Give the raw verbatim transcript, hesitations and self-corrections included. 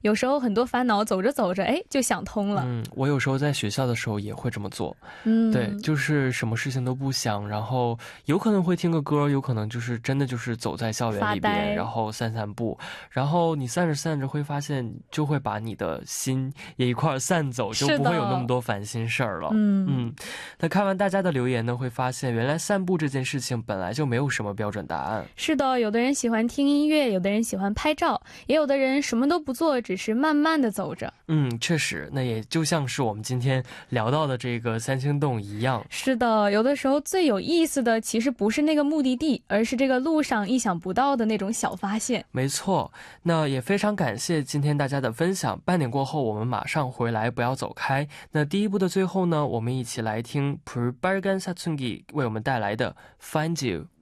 有时候很多烦恼走着走着哎就想通了。 嗯，我有时候在学校的时候也会这么做。 嗯， 对，就是什么事情都不想，然后有可能会听个歌，有可能就是真的就是走在校园里边，然后散散步，然后你散着散着会发现就会把你的心也一块散走，就不会有那么多烦心事儿了。嗯，那看完大家的留言呢，会发现原来散步这件事情本来就没有什么标准答案。 是的，有的人喜欢听音乐，有的人喜欢拍照，也有的人什么都不做，只是慢慢的走着。 嗯，确实，那也就像是我们今天聊到的这个三星洞一样。 是的，有的时候最有意思的其实不是那个目的地，而是这个路上意想不到的那种小发现。 没错，那也非常感谢今天大家的分享。半点过后我们马上回来，不要走开。那第一部的最后呢，我们一起来听 Purbalgan Satungi 为我们带来的 Find You。